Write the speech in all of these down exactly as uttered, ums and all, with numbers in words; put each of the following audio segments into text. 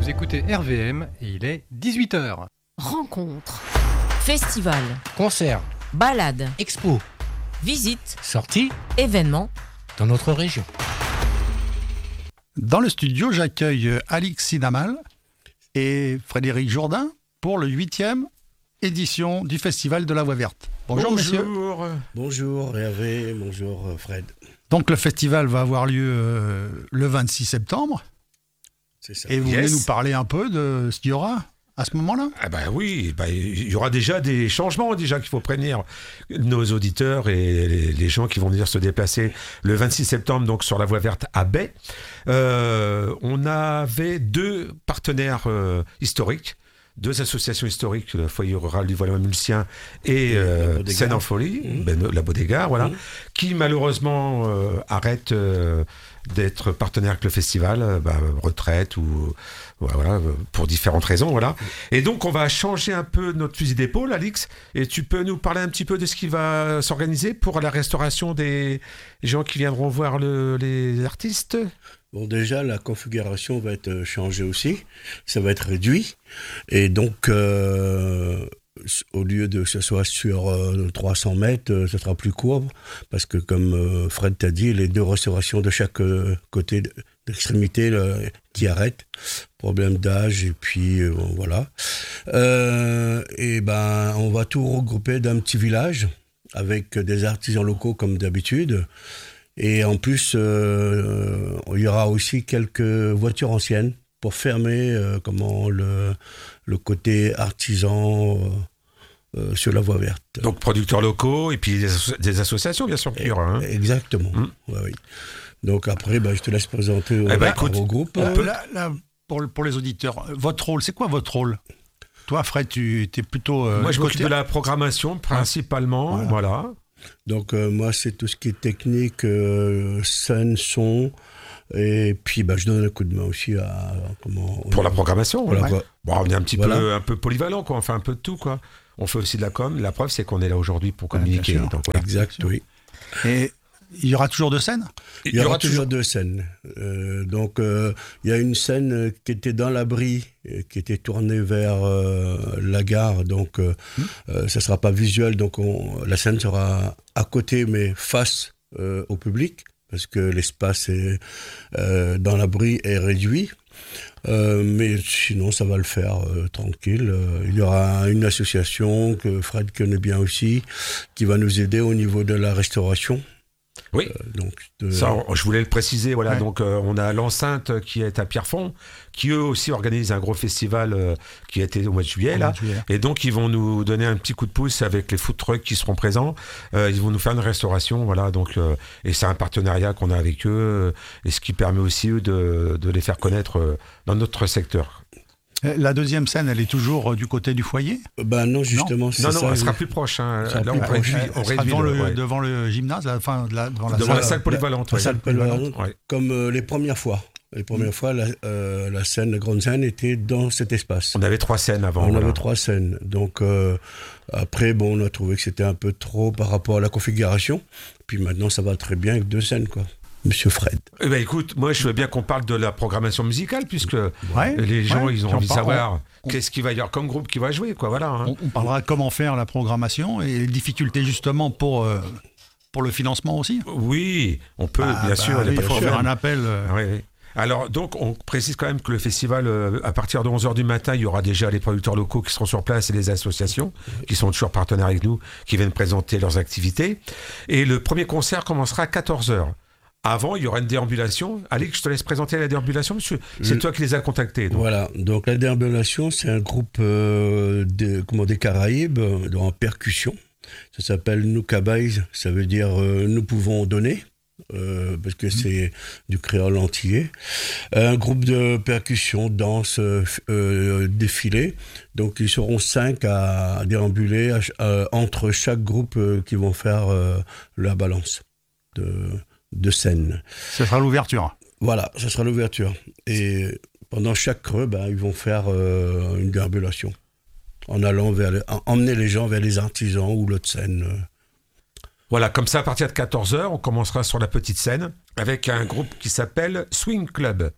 Vous écoutez R V M et il est dix-huit heures. Rencontres, festivals, concerts, balades, expos, visites, sorties, événements dans notre région. Dans le studio, j'accueille Alix Sinamal et Frédéric Jourdain pour le huitième édition du Festival de la Voix Verte. Bonjour, bonjour messieurs. Bonjour Hervé, bonjour Fred. Donc le festival va avoir lieu euh, le vingt-six septembre. C'est ça. Et vous Yes. voulez nous parler un peu de ce qu'il y aura à ce moment-là ? Ah bah oui, bah, il y aura déjà des changements déjà qu'il faut prévenir nos auditeurs et les, les gens qui vont venir se déplacer le vingt-six septembre donc sur la Voie Verte à Baie. Euh, on avait deux partenaires euh, historiques. Deux associations historiques, le Foyer Rural du Valois Mulcien et euh, Scène en Folie, mmh. ben, la Bodégare, voilà, mmh. qui malheureusement euh, arrêtent euh, d'être partenaires avec le festival, euh, bah, retraite ou voilà, pour différentes raisons, voilà. Et donc on va changer un peu notre fusil d'épaule, Alix, et tu peux nous parler un petit peu de ce qui va s'organiser pour la restauration des gens qui viendront voir le, les artistes ? Bon, déjà, la configuration va être changée aussi. Ça va être réduit. Et donc, euh, au lieu de que ce soit sur euh, trois cents mètres, euh, ce sera plus court. Parce que, comme euh, Fred t'a dit, les deux restaurations de chaque euh, côté d'extrémité là, qui arrêtent. Problème d'âge, et puis euh, bon, voilà. Euh, et ben, on va tout regrouper d'un petit village avec des artisans locaux comme d'habitude. Et en plus, euh, il y aura aussi quelques voitures anciennes pour fermer euh, comment, le, le côté artisan euh, euh, sur la Voie Verte. Donc producteurs locaux et puis des, asso- des associations, bien sûr, qu'il y aura. Hein. Exactement. Mmh. Ouais, oui. Donc après, bah, je te laisse présenter au, eh ben, écoute, au groupe. Euh, là, là, pour, pour les auditeurs, votre rôle, c'est quoi votre rôle ? Toi, Fred, tu es plutôt... Euh, Moi, je m'occupe côté... de la programmation, principalement, voilà. voilà. Donc euh, moi c'est tout ce qui est technique, euh, scène, son, et puis bah, je donne un coup de main aussi à comment pour la programmation. Voilà, ouais. Bon, on est un petit voilà. peu un peu polyvalent quoi, on fait un peu de tout quoi. On fait aussi de la com. La preuve c'est qu'on est là aujourd'hui pour communiquer. Ah, donc, voilà. Exact, oui. Et il y aura toujours deux scènes ? Il y, il y aura, aura toujours, toujours deux scènes. Euh, donc, euh, il y a une scène qui était dans l'abri, qui était tournée vers euh, la gare. Donc, euh, mmh. euh, ça ne sera pas visuel. Donc, on, la scène sera à côté, mais face euh, au public, parce que l'espace est, euh, dans l'abri est réduit. Euh, mais sinon, ça va le faire euh, tranquille. Euh, il y aura une association que Fred connaît bien aussi, qui va nous aider au niveau de la restauration. Oui, euh, donc de... ça, je voulais le préciser. Voilà, ouais. Donc euh, on a l'enceinte qui est à Pierrefonds, qui eux aussi organisent un gros festival euh, qui a été au mois de juillet, au là. Mois de juillet. Et donc ils vont nous donner un petit coup de pouce avec les food trucks qui seront présents. Euh, ils vont nous faire une restauration, voilà. Donc euh, et c'est un partenariat qu'on a avec eux, euh, et ce qui permet aussi eux de, de les faire connaître euh, dans notre secteur. La deuxième scène, elle est toujours euh, du côté du foyer ? Ben non, justement, non. c'est non, ça. Non, elle sera plus proche. Hein. Là, plus on proche. réduit, Elle on sera réduit devant le, le, ouais. devant le gymnase, la, enfin, la, devant la devant salle, la salle polyvalente. La, ouais. la salle polyvalente, ouais. Comme euh, les premières fois. Les premières mmh. fois, la, euh, la scène, la grande scène était dans cet espace. On avait trois scènes avant. On voilà. avait trois scènes. Donc euh, après, bon, on a trouvé que c'était un peu trop par rapport à la configuration. Puis maintenant, ça va très bien avec deux scènes, quoi. Monsieur Fred. Eh ben écoute, moi je veux bien qu'on parle de la programmation musicale puisque ouais, les gens ouais, ils ont envie de savoir on, qu'est-ce qu'il va y avoir comme groupe qui va jouer, quoi. Voilà. Hein. On, on parlera comment faire la programmation et les difficultés justement pour euh, pour le financement aussi. Oui, on peut ah, bien bah, sûr. Il faut faire un appel. Euh... Oui, oui. Alors, donc, on précise quand même que le festival, euh, à partir de onze heures du matin, il y aura déjà les producteurs locaux qui seront sur place et les associations qui sont toujours partenaires avec nous, qui viennent présenter leurs activités. Et le premier concert commencera à quatorze heures. Avant, il y aura une déambulation. Alix, je te laisse présenter la déambulation, monsieur. C'est toi qui les as contactés. Donc. Voilà. Donc, la déambulation, c'est un groupe euh, de, comment, des Caraïbes, euh, en percussion. Ça s'appelle Nous Cabaye. Ça veut dire euh, nous pouvons donner. Euh, parce que c'est du créole antillais. Un groupe de percussion, danse, euh, défilé. Donc ils seront cinq à déambuler à, à, entre chaque groupe euh, qui vont faire euh, la balance de, de scène. Ce sera l'ouverture. Voilà, ce sera l'ouverture. Et pendant chaque creux, ben, ils vont faire euh, une déambulation en allant vers les, en, emmener les gens vers les artisans ou l'autre scène. Euh. Voilà, comme ça, à partir de quatorze heures, on commencera sur la petite scène avec un groupe qui s'appelle Swing Club.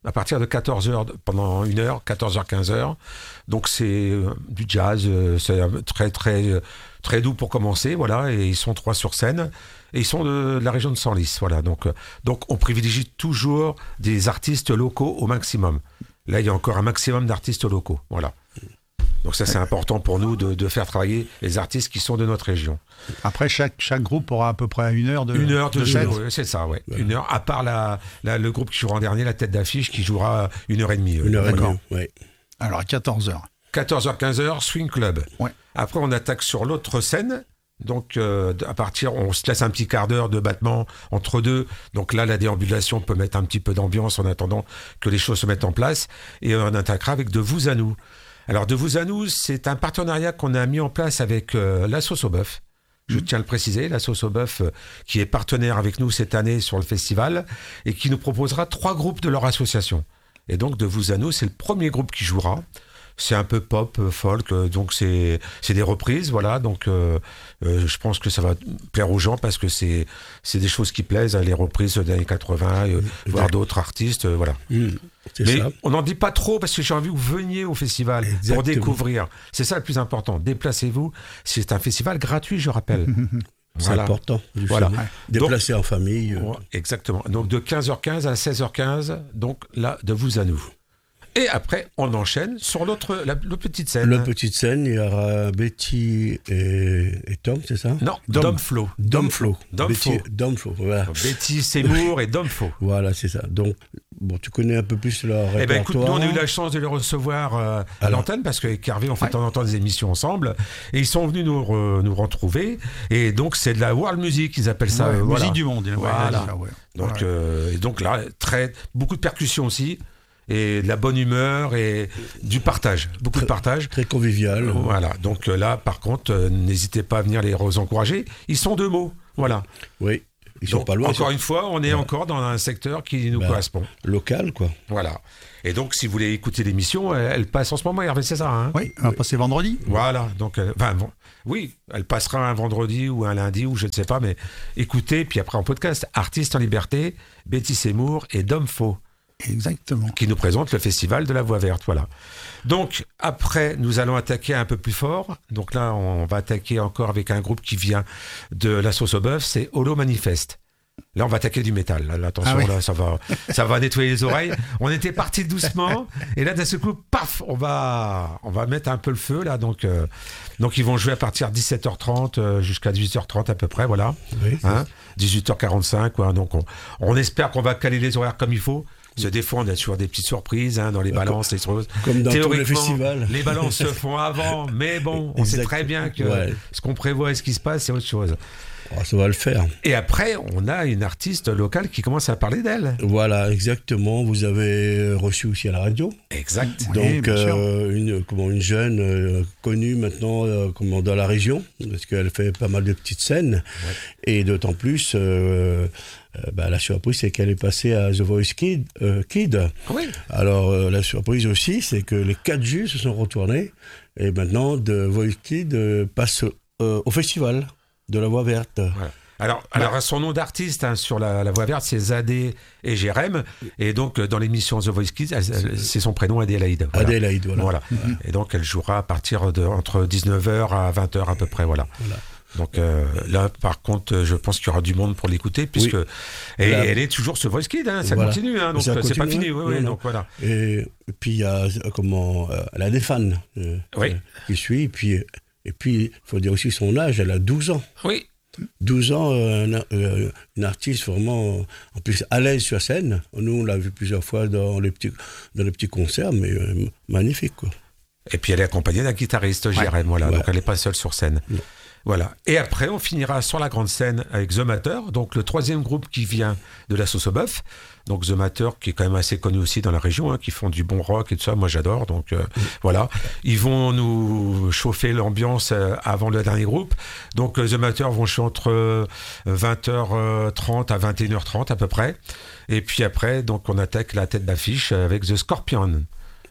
à partir de quatorze heures, pendant une heure, quatorze heures, quinze heures. Donc c'est euh, du jazz, euh, c'est très, très, euh, très doux pour commencer, voilà, et ils sont trois sur scène, et ils sont de, de la région de Senlis, voilà. Donc, euh, donc on privilégie toujours des artistes locaux au maximum. Là, il y a encore un maximum d'artistes locaux, voilà. Donc ça, c'est important pour nous de, de faire travailler les artistes qui sont de notre région. Après, chaque, chaque groupe aura à peu près une heure de Une heure de, de jeu, set. ouais, c'est ça, ouais. Ouais. Une heure, à part la, la, le groupe qui jouera en dernier, la tête d'affiche, qui jouera une heure et demie. Une heure et D'accord. demie, oui. Alors, à quatorze heures. quatorze heures, quinze heures, Swing Club. Ouais. Après, on attaque sur l'autre scène. Donc, euh, à partir, on se laisse un petit quart d'heure de battement entre deux. Donc là, la déambulation peut mettre un petit peu d'ambiance en attendant que les choses se mettent en place. Et on attaquera avec De Vous à Nous. Alors, De Vous à Nous, c'est un partenariat qu'on a mis en place avec euh, la Sauce au Bœuf. Je tiens à le préciser, la Sauce au Bœuf, euh, qui est partenaire avec nous cette année sur le festival et qui nous proposera trois groupes de leur association. Et donc, De Vous à Nous, c'est le premier groupe qui jouera. C'est un peu pop, euh, folk, euh, donc c'est c'est des reprises, voilà. Donc, euh, euh, je pense que ça va plaire aux gens parce que c'est c'est des choses qui plaisent, hein, les reprises des années quatre-vingts, euh, voire d'autres artistes, euh, voilà. Mmh, c'est Mais ça. on n'en dit pas trop parce que j'ai envie que vous veniez au festival Exactement. pour découvrir. C'est ça le plus important. Déplacez-vous. C'est un festival gratuit, je rappelle. C'est Voilà. important. justement. Voilà. Déplacer en famille. euh, Ouais, exactement. Donc de quinze heures quinze à seize heures quinze, donc là, De Vous à Nous. Et après, on enchaîne sur l'autre, la, l'autre petite scène. La petite scène, il y aura Betty et, et Tom, c'est ça? Non, Dom. Dom Flo. Dom Flo. Dom Betty- Flo. Dom Flo, voilà. Betty Seymour et Dom Flo. Voilà, c'est ça. Donc, bon, tu connais un peu plus leur répertoire. Eh ben écoute, nous on a eu la chance de les recevoir euh, à Alors. l'antenne parce qu'avec Hervé on fait de temps en temps des émissions ensemble et ils sont venus nous, re- nous retrouver et donc c'est de la world music, ils appellent ça. Ouais, euh, musique voilà. du monde. ouais, Voilà. là, ça, ouais. Donc, Ouais. euh, et donc là, très, beaucoup de percussions aussi et de la bonne humeur et du partage, beaucoup de partage. Très convivial. Voilà, donc euh, là par contre, euh, n'hésitez pas à venir les encourager. Ils sont deux mots, voilà. Oui, ils sont Donc, pas loin. encore ils une fois, on est encore dans un secteur qui nous Bah. correspond. sont local, quoi. Voilà. Et donc, si vous voulez écouter l'émission, elle, elle passe en ce moment, Hervé, c'est ça, hein? Oui, on va passer vendredi. Voilà, donc, euh, enfin, bon, oui, elle passera un vendredi ou un lundi ou je ne sais pas, mais écoutez, puis après en podcast, Artistes en liberté, Betty Seymour et Dom Faux, Exactement. qui nous présentent le festival de la Voix Verte, voilà. Donc, après, nous allons attaquer un peu plus fort. Donc là, on va attaquer encore avec un groupe qui vient de la Sauce au Bœuf, c'est Holo Manifest. Là, on va attaquer du métal. Là, attention, Ah oui. là, ça va, ça va nettoyer les oreilles. On était parti doucement, et là, d'un seul coup, paf, on va, on va mettre un peu le feu là. Donc, euh, donc ils vont jouer à partir de dix-sept heures trente euh, jusqu'à dix-huit heures trente à peu près, voilà. Oui. Hein, dix-huit heures quarante-cinq, quoi. Donc, on, on espère qu'on va caler les horaires comme il faut. Se défendre, il y a toujours des petites surprises hein, dans les balances, les choses. Comme dans tous les Théoriquement, festivals. les balances se font avant, mais bon, on sait Exact. très bien que Ouais. ce qu'on prévoit et ce qui se passe, c'est autre chose. Oh, ça va le faire. Et après, on a une artiste locale qui commence à parler d'elle. Voilà, exactement. Vous avez reçu aussi à la radio. Exact. Oui, Donc, bien sûr. euh, une, comment, une jeune euh, connue maintenant euh, comment, dans la région, parce qu'elle fait pas mal de petites scènes. Et d'autant plus, euh, euh, bah, la surprise, c'est qu'elle est passée à The Voice Kid. euh, Kid. Oui. Alors, euh, la surprise aussi, c'est que les quatre jus se sont retournés. Et maintenant, The Voice Kid euh, passe euh, au festival de la Voix Verte. Voilà. Alors, alors, son nom d'artiste hein, sur la, la Voix Verte, c'est Zadé et Jérém. Et donc, euh, dans l'émission The Voice Kids, elle- elle- c'est son prénom, Adélaïde. Voilà. Adélaïde, voilà. Voilà. Et donc, elle jouera à partir de entre dix-neuf heures à vingt heures à peu près. Voilà. Voilà. Donc euh, là, par contre, euh, je pense qu'il y aura du monde pour l'écouter, puisque et Là- elle est toujours sur Voice Kid, hein, ça Voilà. continue, hein, donc Ça euh, c'est pas continue, fini. ouais. Oui, oui, Non, non. donc voilà. Et, et puis il y a euh, comment euh, elle a des fans euh, Oui. euh, qui suit. Et puis et puis il faut dire aussi son âge. Elle a douze ans. Oui. douze ans, euh, un- euh, une artiste vraiment en plus à l'aise sur scène. Nous on l'a vu plusieurs fois dans les petits dans les petits concerts, mais euh, magnifique quoi. Et puis elle est accompagnée d'un guitariste, Jérém, voilà. Ouais. Donc elle n'est pas seule sur scène. Non. Voilà. Et après, on finira sur la grande scène avec The Matter, donc le troisième groupe qui vient de la Sauce au Bœuf. Donc The Matter, qui est quand même assez connu aussi dans la région, hein, qui font du bon rock et tout ça. Moi, j'adore. Donc euh, voilà. Ils vont nous chauffer l'ambiance euh, avant le dernier groupe. Donc euh, The Matter vont jouer entre euh, vingt heures trente à vingt et une heures trente à peu près. Et puis après, donc on attaque la tête d'affiche avec The Scorpion.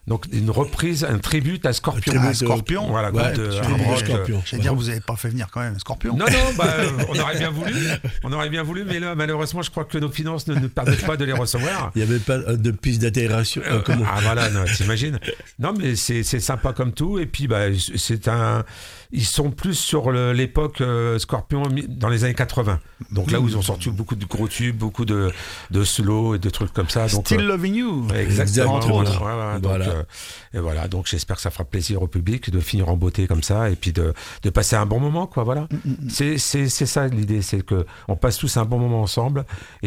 Donc une reprise, un tribute à Scorpion. Un Ah, Scorpion. Voilà, Ouais, groupe de tu hard veux dire rock, Scorpion. euh, J'allais dire, vous n'avez pas fait venir quand même Scorpion. Non, non, bah, euh, on aurait bien voulu. On aurait bien voulu, mais là, malheureusement, je crois que nos finances ne nous permettent pas de les recevoir. Il n'y avait pas euh, de piste d'intégration. euh, comment Ah voilà, non, t'imagines. Non, mais c'est c'est sympa comme tout. Et puis, bah, c'est un. Ils sont plus sur le- l'époque euh, Scorpion mi- dans les années quatre-vingts. Donc là où ils ont sorti beaucoup de gros tubes, beaucoup de, de slow et de trucs comme ça. Donc, Still euh, Loving You. Exactement. Entre autres. Ouais, ouais, donc, Voilà. euh, et voilà, donc j'espère que ça fera plaisir au public de finir en beauté comme ça et puis de, de passer un bon moment, quoi. Voilà. C'est c'est c'est ça l'idée, c'est que on passe tous un bon moment ensemble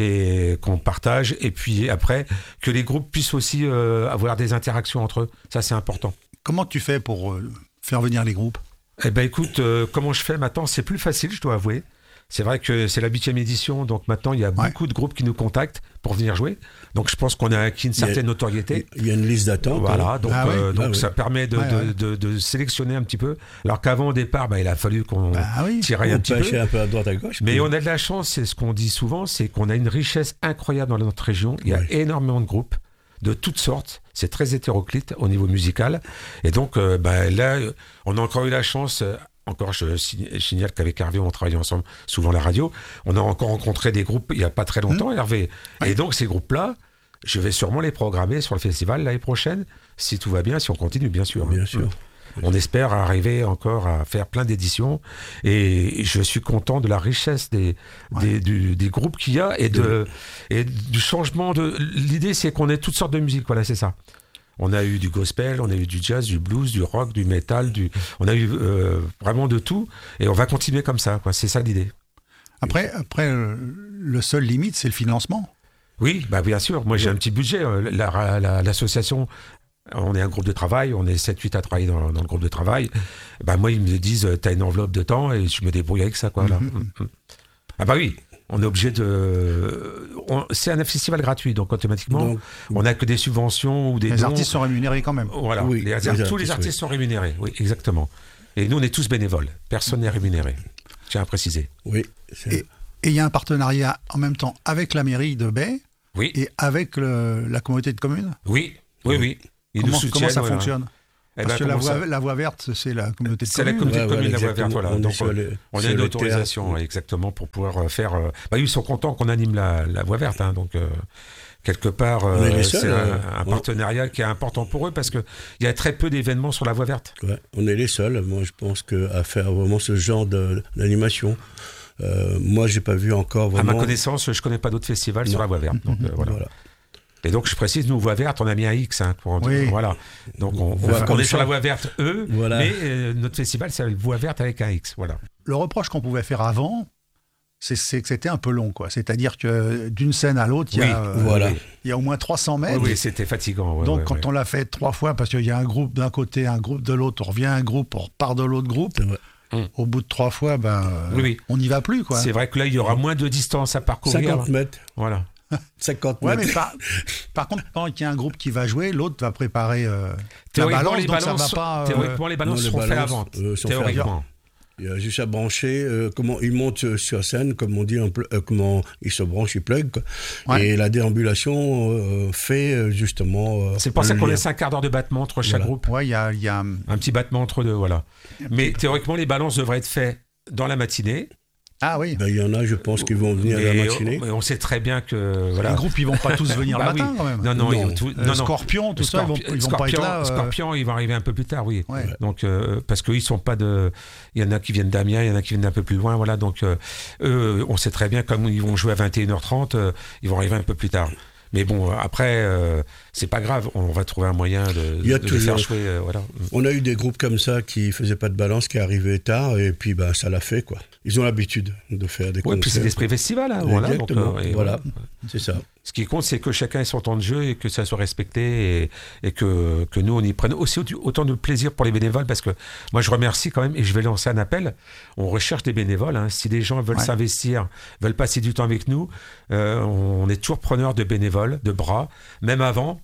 et qu'on partage et puis après que les groupes puissent aussi euh, avoir des interactions entre eux. Ça c'est important. Comment tu fais pour euh, faire venir les groupes? Eh ben écoute, euh, comment je fais maintenant, c'est plus facile, je dois avouer. C'est vrai que c'est la huitième édition, donc maintenant il y a Ouais. beaucoup de groupes qui nous contactent pour venir jouer. Donc je pense qu'on a acquis une Il y a- certaine notoriété. Il y a une liste d'attente. Voilà, hein. donc, Ah ouais, euh, donc ah ouais. ça permet de, Ouais, de, ouais. de- de sélectionner un petit peu. Alors qu'avant, au départ, bah, il a fallu qu'on Bah oui. tiraille un On petit pêchait peu. un peu à droite à gauche. Mais puis- on a de la chance, c'est ce qu'on dit souvent, c'est qu'on a une richesse incroyable dans notre région. Il y a Ouais. énormément de groupes de toutes sortes. C'est très hétéroclite au niveau musical. Et donc euh, bah, là, euh, on a encore eu la chance. euh, Encore, je signe- je signale qu'avec Hervé, on travaille ensemble souvent à la radio. On a encore rencontré des groupes il n'y a pas très longtemps, Hervé. Et donc, ces groupes-là, je vais sûrement les programmer sur le festival l'année prochaine, si tout va bien, si on continue, bien sûr. Bien sûr. On espère arriver encore à faire plein d'éditions. Et je suis content de la richesse des, des, du- des groupes qu'il y a et, de, et du changement de... L'idée, c'est qu'on ait toutes sortes de musique, voilà, c'est ça. On a eu du gospel, on a eu du jazz, du blues, du rock, du metal, du... on a eu euh, vraiment de tout. Et on va continuer comme ça, quoi. C'est ça l'idée. Après, après euh, le seul limite, c'est le financement. Oui, bah bien sûr. Moi, j'ai un petit budget. Euh, la- la- L'association, on est un groupe de travail, on est sept huit à travailler dans, dans le groupe de travail. Bah, moi, ils me disent, t'as une enveloppe de temps et je me débrouille avec ça, quoi. Là. Mm-hmm. Ah bah oui, on est obligé de... on- C'est un festival gratuit, donc automatiquement, Donc, on n'a que des subventions ou des Les dons. artistes sont rémunérés quand même. Voilà, Oui, les- les tous artistes, les artistes oui. sont rémunérés, oui, exactement. Et nous, on est tous bénévoles. Personne n'est rémunéré. Je tiens à préciser. Oui. c'est- Et et il y a un partenariat en même temps avec la mairie de Baie Oui, et avec le- la communauté de communes. oui, oui, oui. Ils nous Comment, soutiennent, comment ça voilà. fonctionne? Eh Parce ben, que la comment ça- voie, la voie verte, c'est la communauté de C'est la communes. communauté de Ouais, communes, la voie exactement. verte, voilà. On est Donc, sur euh, les- on a sur une le autorisation, terrain. ouais, exactement, pour pouvoir euh, faire. euh, Bah, ils sont contents qu'on anime la, la voie verte, hein, donc euh, quelque part, On est euh, les seuls, c'est euh, un, un on- partenariat qui est important pour eux parce que il y a très peu d'événements sur la voie verte. Ouais, on est les seuls, moi je pense, que, à faire vraiment ce genre de- d'animation. Euh, moi, j'ai pas vu encore À vraiment. ma connaissance, je connais pas d'autres festivals sur Non. la voie verte. Donc, euh, voilà. Voilà. Et donc, je précise, nous, voie verte, on a mis un X. Hein, pour- Oui. Voilà. Donc, on, on- Voie on comme est ça. sur la voie verte E, Voilà. mais euh, notre festival, c'est la voie verte avec un X. Voilà. Le reproche qu'on pouvait faire avant, c'est c'est que c'était un peu long, quoi. C'est-à-dire que d'une scène à l'autre, il y, a, Oui, euh, voilà. il y a au moins trois cents Oui, mètres. oui, c'était fatigant. ouais, Donc, ouais, quand ouais. on l'a fait trois fois, parce qu'il y a un groupe d'un côté, un groupe de l'autre, on revient à un groupe, on repart de l'autre groupe, C'est vrai. Hum. au bout de trois fois, ben, euh, Oui, oui. on n'y va plus, quoi. C'est vrai que là, il y aura moins de distance à parcourir. cinquante mètres. Voilà. cinquante Ouais, mètres. mais par, par contre, pendant qu'il y a un groupe qui va jouer, l'autre va préparer euh, la Théoriquement, balance, les donc ça balances, va pas... euh, théoriquement, les balances non, les seront faites balances, avant. euh, sont faites Théoriquement. Il y a juste à brancher, euh, comment ils montent euh, sur scène, comme on dit, un pl- euh, comment ils se branchent, ils plug. Quoi. Ouais. Et la déambulation euh, fait euh, justement. euh, C'est pour ça le qu'on lien. laisse un quart d'heure de battement entre chaque Voilà. groupe. Ouais, il y a... il y a- Un petit battement entre deux, voilà. Mais théoriquement, les balances devraient être faites dans la matinée. Ah oui, Ben, il y en a, je pense, qui vont venir à la Mais matinée. on, on sait très bien que. Voilà. les groupes, ils vont pas tous venir Bah le matin, oui. quand même. Non, non, Non. ils- tout- Euh, non, non. Scorpion, tout ça, ils vont, Scorpi- ils vont pas être Scorpion, là. euh, Scorpion, ils vont arriver un peu plus tard, oui. ouais. Donc, euh, parce qu'ils sont pas de. Il y en a qui viennent d'Amiens, il y en a qui viennent d'un peu plus loin, voilà. Donc, euh, eux, on sait très bien, comme ils vont jouer à vingt et une heures trente, euh, ils vont arriver un peu plus tard. Mais bon, après, euh, c'est pas grave, on va trouver un moyen de, Il y a de les toujours- faire jouer, euh, voilà. On a eu des groupes comme ça qui faisaient pas de balance, qui arrivaient tard, et puis ben, ça l'a fait, quoi. Ils ont l'habitude de faire des Ouais, puis c'est concerts. l'esprit festival, hein, voilà. Donc, Exactement, euh, et voilà, c'est ça. Ce qui compte, c'est que chacun ait son temps de jeu et que ça soit respecté et, et que, que nous, on y prenne aussi autant de plaisir pour les bénévoles parce que moi, je remercie quand même et je vais lancer un appel. On recherche des bénévoles. Hein. Si des gens veulent Ouais. s'investir, veulent passer du temps avec nous, euh, on est toujours preneur de bénévoles, de bras, même avant.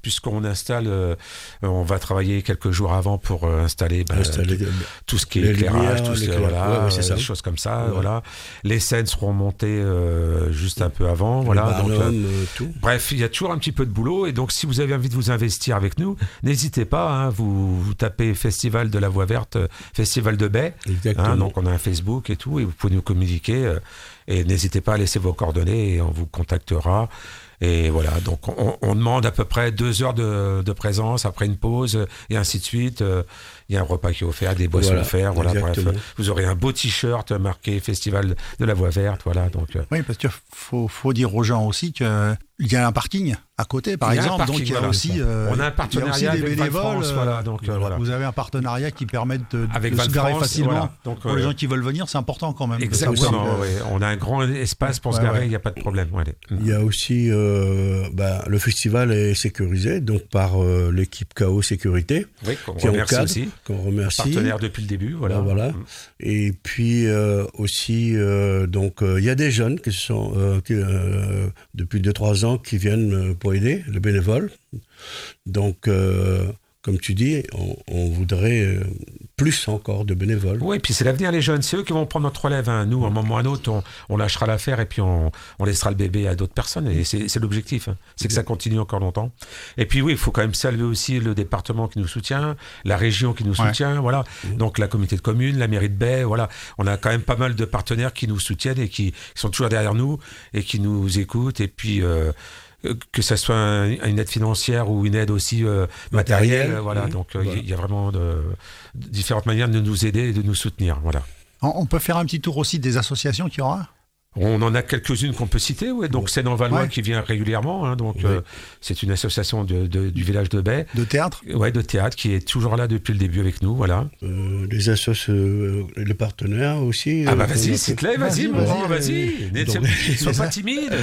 puisqu'on installe, euh, on va travailler quelques jours avant pour euh, installer, bah, Installer, tout, tout ce qui est les éclairage, lumières, tout ce qui est, l'éclairage. voilà, Ouais, ouais, c'est ça. des choses comme ça. Ouais. Voilà. Les scènes seront montées euh, juste un peu avant. Les Voilà. Donc, barnums, euh, euh, tout. bref, il y a toujours un petit peu de boulot. Et donc, si vous avez envie de vous investir avec nous, n'hésitez pas. Hein, vous, vous tapez Festival de la Voie Verte, euh, Festival de Baie. Exactement. Hein, donc, on a un Facebook et tout. Et vous pouvez nous communiquer. Euh, et n'hésitez pas à laisser vos coordonnées et on vous contactera. Et voilà, donc on, on demande à peu près deux heures de, de présence après une pause et ainsi de suite. Il y a un repas qui est offert, des boissons Voilà, offertes. Voilà, bref, exactement. vous aurez un beau t-shirt marqué Festival de la Voie Verte. Voilà, donc. euh, Oui, parce qu'il faut, faut dire aux gens aussi qu'il y a un parking à côté, par Il y a un exemple. parking, donc il y a voilà, aussi, c'est ça. euh, On a un il y a partenariat aussi des avec Val bénévoles. France, euh, voilà, donc, euh, voilà. Vous avez un partenariat qui permet de, Avec de Val se garer France, facilement. voilà. Donc, Pour euh, les gens qui veulent venir, c'est important quand même. de savoir Exactement, que- ouais. On a un grand espace pour se Ouais, garer, il ouais. n'y a pas de problème. Ouais, allez. Il y a aussi, euh, bah, le festival est sécurisé donc par euh, l'équipe K O Sécurité, Oui, qu'on qui remercie encadre, aussi. qu'on remercie. Partenaire depuis le début, voilà. Voilà, voilà. Mm. Et puis euh, aussi, euh, donc euh, il y a des jeunes qui sont euh, qui, euh, depuis deux trois ans qui viennent euh, pour aider, le bénévole. Donc, euh, comme tu dis, on, on voudrait euh, plus encore de bénévoles. Oui, puis c'est l'avenir, les jeunes. C'est eux qui vont prendre notre relève. Hein. Nous, à un moment ou à un autre, on, on lâchera l'affaire et puis on, on laissera le bébé à d'autres personnes. Et c'est, c'est l'objectif. Hein. C'est que ça continue encore longtemps. Et puis oui, il faut quand même saluer aussi le département qui nous soutient, la région qui nous Ouais. soutient. Voilà. Donc la communauté de communes, la mairie de Baie. Voilà. On a quand même pas mal de partenaires qui nous soutiennent et qui, qui sont toujours derrière nous et qui nous écoutent. Et puis... Euh, que ça soit un, une aide financière ou une aide aussi euh, matérielle, Matérielle, voilà. mmh, Donc il voilà. y, y a vraiment de, de différentes manières de nous aider et de nous soutenir, voilà. On on peut faire un petit tour aussi des associations qu'il y aura. On en a quelques-unes qu'on peut citer, ouais. Donc c'est dans Valois Ouais. qui vient régulièrement, hein. Donc Oui. euh, c'est une association de, de- du village de Baie, De théâtre. ouais, de théâtre, qui est toujours là depuis le début avec nous, voilà. Euh, les assos, euh, les partenaires aussi. Ah bah euh, vas-y, qu'on a- cite-les, Vas-y, vas-y, mon vas-y, grand, vas-y. vas-y. N'es- Donc- Sois pas timide.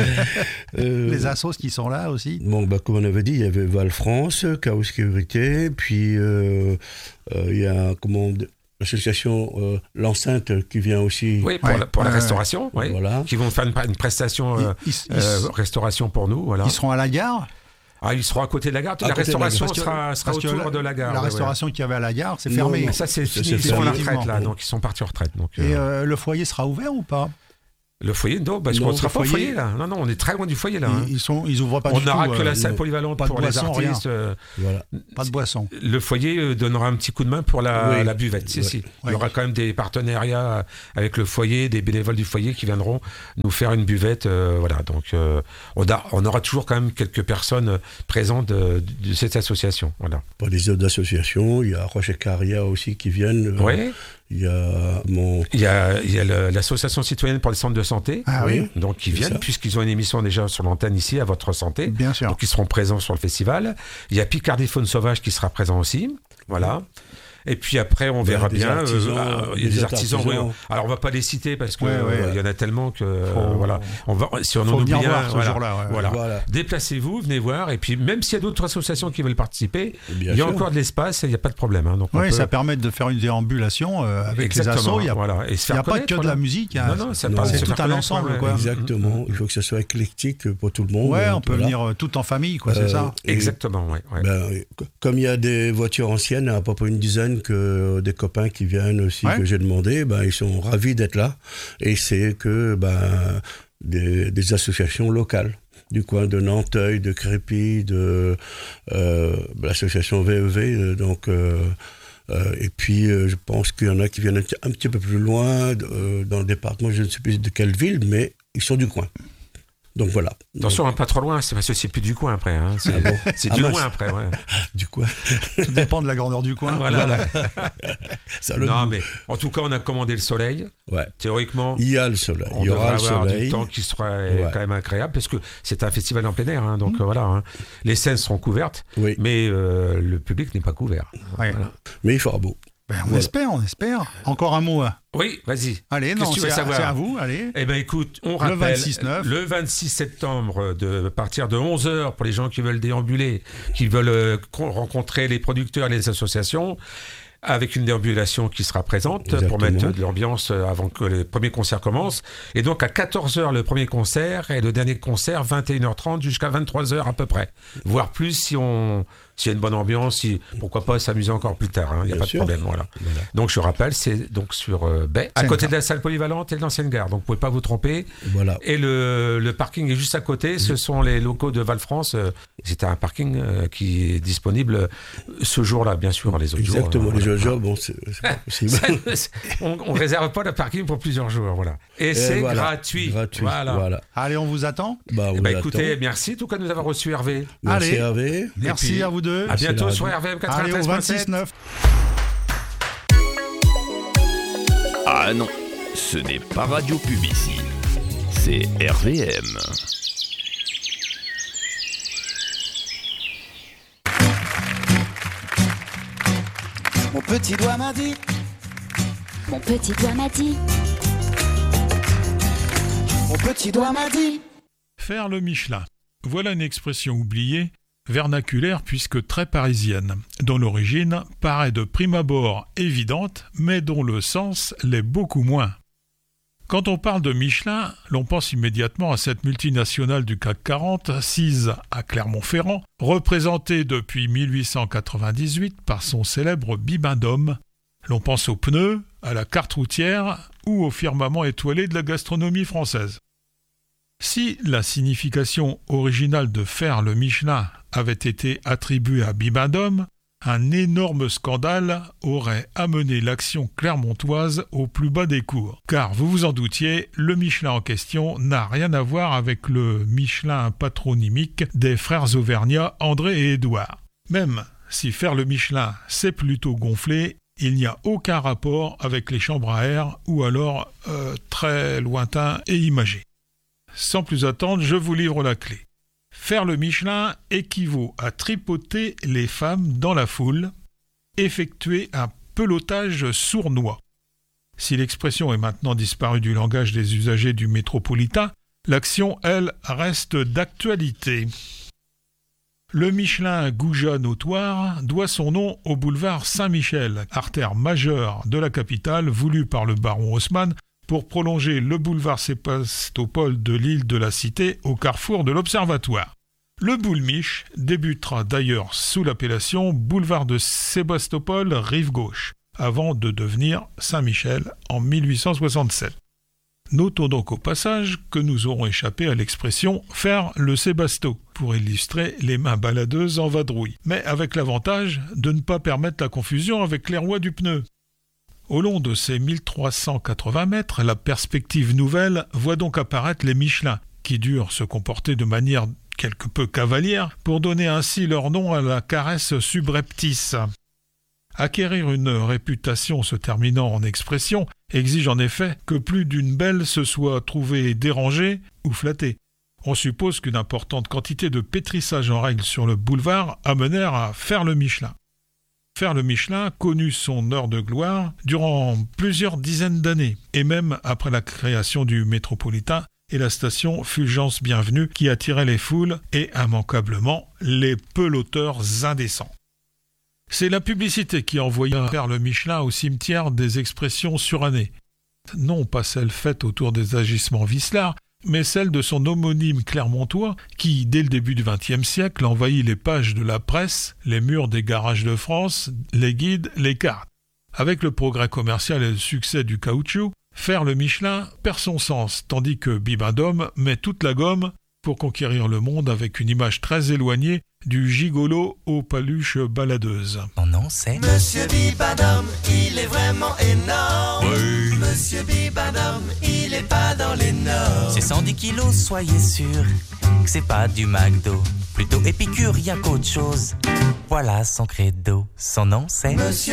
Euh, Les assos qui sont là aussi. Bon, bah, comme on avait dit, il y avait Val France, K O Sécurité, puis euh, euh, il y a comment, l'association euh, L'Enceinte qui vient aussi. Oui, pour, Ouais. la, pour la Ouais, restauration, ouais. Voilà. Qui vont faire une, une prestation Ils, euh, ils- ils- euh, restauration pour nous, voilà. ils seront à la gare. Ah, ils seront à côté de la gare. À la côté de la restauration gare. sera, sera Parce que autour la- de la gare. La ouais, ouais. restauration qu'il y avait à la gare, c'est Non, fermé. non. Ça, c'est Ça, fini. c'est Ils sont à la fermé. retraite, là. Donc, ils sont partis en retraite. Donc, Et euh, euh, le foyer sera ouvert ou pas? le foyer, non, parce Non, qu'on ne sera le pas au foyer- foyer, là. Non, non, on est très loin du foyer, là. hein. Ils, ils sont, ils ouvrent pas On du n'aura tout. que euh, la salle non. polyvalente Pas de pour les boisson, rien. artistes. euh, Voilà. Pas de boisson. Le foyer euh, donnera un petit coup de main pour la, Oui. la buvette. Si, Ouais. si. Il y Ouais. aura quand même des partenariats avec le foyer, des bénévoles du foyer qui viendront nous faire une buvette. euh, voilà. Donc, euh, on, a- on aura toujours quand même quelques personnes présentes de, de cette association. Voilà. Pas des autres associations, il y a Roche et Caria aussi qui viennent. euh, Ouais. Il y a mon. Il y a, il y a le- l'association citoyenne pour les centres de santé. Ah oui, Donc, ils C'est viennent, ça. puisqu'ils ont une émission déjà sur l'antenne ici, à votre santé. bien sûr. Donc, ils seront présents sur le festival. Il y a Picardie Faune Sauvage qui sera présent aussi. Voilà. Et puis après, on Ben, verra des bien. euh, artisans, ah, il y a des des artisans. artisans. oui. Alors, on va pas les citer parce que Ouais, ouais. euh, il y en a tellement que euh, Faut- voilà. On va, si on en Faut oublie venir un, voir ce voilà. jour-là. ouais, ouais. Voilà. Voilà. Déplacez-vous, venez voir. Et puis, même s'il y a d'autres associations qui veulent participer, Bien il y a sûr. encore de l'espace et il n'y a pas de problème. Hein. Donc, on Oui, peut- ça permet de faire une déambulation euh, avec Exactement, les assos. Il n'y a, voilà. Et se il y faire a pas connaître, que de voilà. la musique. hein. Non, non, ça Non, parle de c'est se tout faire un connaître, ensemble, ouais, quoi. ouais. Exactement. Il faut que ce soit éclectique pour tout le monde. Ouais, on Donc, peut voilà. venir euh, tout en famille, quoi, c'est Euh, ça. et, Exactement, ouais. ouais. ben, c- comme il y a des voitures anciennes, il y a à peu près une dizaine que des copains qui viennent aussi, Ouais. que j'ai demandé, ben, ils sont ravis d'être là. Et c'est que ben, des, des associations locales du coin de Nanteuil, de Crépy, de euh, l'association V E V. euh, Donc, euh, euh, et puis, euh, je pense qu'il y en a qui viennent un, petit- un petit peu plus loin, euh, dans le département, je ne sais plus de quelle ville, mais ils sont du coin. Donc voilà. Attention, hein, pas trop loin, c'est parce que c'est plus du coin après. Hein. C'est Ah bon c'est Ah du mince. loin après, ouais. Du coin. Tout dépend de la grandeur du coin. Voilà. Ça, le Non, goût. mais en tout cas, on a commandé le soleil. Ouais. Théoriquement, Il y a le soleil. on Il y aura devrait le avoir soleil. du temps qui sera euh, Ouais. quand même agréable parce que c'est un festival en plein air. Hein, donc euh, voilà, hein. Les scènes seront couvertes, Oui, mais euh, le public n'est pas couvert. Ouais. Voilà. mais il fera beau. Ben, on Voilà. espère, on espère. Encore un mot. hein. Oui, vas-y. Allez, Qu'est-ce non, que tu c'est veux à, savoir c'est à vous. Allez. Eh bien, écoute, on Le rappelle vingt-six neuf. le vingt-six septembre, de à partir de onze heures, pour les gens qui veulent déambuler, qui veulent euh, con- rencontrer les producteurs et les associations. avec une déambulation qui sera présente Exactement. pour mettre de l'ambiance avant que les premiers concerts commencent. Et donc à quatorze heures le premier concert et le dernier concert vingt et une heures trente jusqu'à vingt-trois heures à peu près. Voire plus si on s'il y a une bonne ambiance, si, pourquoi pas s'amuser encore plus tard, il hein, n'y a Bien pas sûr. de problème. Voilà. Voilà. Donc je rappelle, c'est donc sur euh, Baie, à côté de la salle polyvalente et de l'ancienne gare. Donc vous pouvez pas vous tromper. Voilà. Et le, le parking est juste à côté. Ce sont les locaux de Val-France. C'est un parking euh, qui est disponible ce jour-là, bien sûr. Les autres Exactement, jours. les euh, autres voilà. jours, bon, c'est, c'est pas possible. Ça, c'est- on, on réserve pas le parking pour plusieurs jours, voilà. Et, Et c'est voilà, gratuit. Gratuit, Voilà. voilà. Allez, on vous attend. Bah, on Eh ben, l'attend. écoutez, merci en tout cas de nous avoir reçus, Hervé. Merci Allez. Hervé. Merci puis, à vous deux. À bientôt la sur radio. R V M Allez, au quatre-vingt-treize point sept. vingt-six neuf. Ah non, ce n'est pas Radio Pub ici, c'est R V M. Mon petit doigt m'a dit, Mon petit doigt m'a dit, mon petit doigt m'a dit. Faire le Michelin. Voilà une expression oubliée, vernaculaire puisque très parisienne, dont l'origine paraît de prime abord évidente, mais dont le sens l'est beaucoup moins. Quand on parle de Michelin, l'on pense immédiatement à cette multinationale du C A C quarante, assise à Clermont-Ferrand, représentée depuis mille huit cent quatre-vingt-dix-huit par son célèbre Bibendum. L'on pense aux pneus, à la carte routière ou au firmament étoilé de la gastronomie française. Si la signification originale de faire le Michelin avait été attribuée à Bibendum, un énorme scandale aurait amené l'action clermontoise au plus bas des cours. Car, vous vous en doutiez, le Michelin en question n'a rien à voir avec le Michelin patronymique des frères auvergnats André et Édouard. Même si faire le Michelin c'est plutôt gonflé, il n'y a aucun rapport avec les chambres à air ou alors euh, très lointain et imagé. Sans plus attendre, je vous livre la clé. Faire le Michelin équivaut à tripoter les femmes dans la foule, effectuer un pelotage sournois. Si l'expression est maintenant disparue du langage des usagers du métropolitain, l'action, elle, reste d'actualité. Le Michelin Gouja notoire doit son nom au boulevard Saint-Michel, artère majeure de la capitale voulue par le baron Haussmann pour prolonger le boulevard Sébastopol de l'île de la Cité au carrefour de l'Observatoire. Le boulmiche débutera d'ailleurs sous l'appellation boulevard de Sébastopol rive gauche, avant de devenir Saint-Michel en mille huit cent soixante-sept. Notons donc au passage que nous aurons échappé à l'expression « faire le Sébasto » pour illustrer les mains baladeuses en vadrouille, mais avec l'avantage de ne pas permettre la confusion avec les rois du pneu. Au long de ces mille trois cent quatre-vingts mètres, la perspective nouvelle voit donc apparaître les Michelin, qui durent se comporter de manière quelque peu cavalière pour donner ainsi leur nom à la caresse subreptice. Acquérir une réputation se terminant en expression exige en effet que plus d'une belle se soit trouvée dérangée ou flattée. On suppose qu'une importante quantité de pétrissage en règle sur le boulevard amenèrent à faire le Michelin. Faire le Michelin connut son heure de gloire durant plusieurs dizaines d'années, et même après la création du métropolitain et la station Fulgence Bienvenue qui attirait les foules et, immanquablement, les peloteurs indécents. C'est la publicité qui envoya faire le Michelin au cimetière des expressions surannées. Non pas celle faite autour des agissements vicelards, mais celle de son homonyme clermontois qui, dès le début du vingtième siècle, envahit les pages de la presse, les murs des garages de France, les guides, les cartes. Avec le progrès commercial et le succès du caoutchouc, faire le Michelin perd son sens, tandis que Bibendum met toute la gomme pour conquérir le monde avec une image très éloignée du gigolo aux paluches baladeuses. Mon nom c'est Monsieur Bibendum, il est vraiment énorme. Oui. Monsieur Bibendum, il est pas dans les normes. C'est cent dix kilos, soyez sûr que c'est pas du McDo. Plutôt épicurien qu'autre chose. Voilà son credo, son nom c'est Monsieur